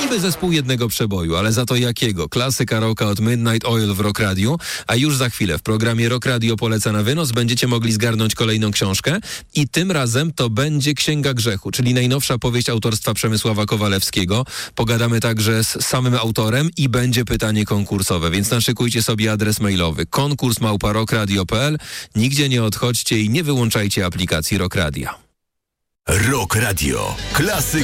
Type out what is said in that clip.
Niby zespół jednego przeboju, ale za to jakiego? Klasyka rocka od Midnight Oil w Rock Radio, a już za chwilę w programie Rock Radio poleca na wynos będziecie mogli zgarnąć kolejną książkę i tym razem to będzie Księga Grzechu, czyli najnowsza powieść autorstwa Przemysława Kowalewskiego. Pogadamy także z samym autorem i będzie pytanie konkursowe, więc naszykujcie sobie adres mailowy konkurs@rockradio.pl. Nigdzie nie odchodźcie i nie wyłączajcie aplikacji Rock Radia. Rock Radio. Klasyka.